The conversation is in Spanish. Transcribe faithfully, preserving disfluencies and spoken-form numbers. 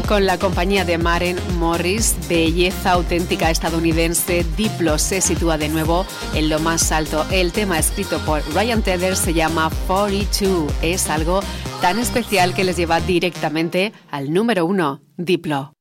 con la compañía de Maren Morris, belleza auténtica estadounidense, Diplo se sitúa de nuevo en lo más alto. El tema escrito por Ryan Tedder se llama cuarenta y dos. Es algo tan especial que les lleva directamente al número uno, Diplo.